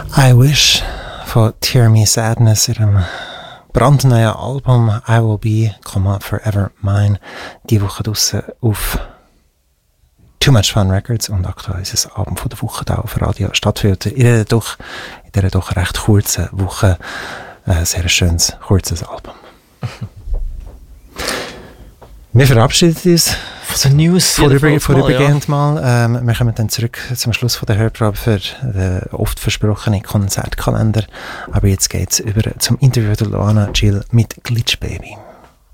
I Wish von Tear Me Sadness, ihrem brandneuen Album I Will Be, Forever Mine, die Woche draussen auf Too Much Fun Records und aktuell ist das Album von der Woche da auf Radio stattfindet. In dieser doch recht kurzen Woche ein sehr schönes, kurzes Album. Wir verabschieden uns von den News vorübergehend mal. Wir kommen dann zurück zum Schluss von der Hörprobe für den oft versprochenen Konzertkalender. Aber jetzt geht es über zum Interview der Luana Gill mit Glitch Baby.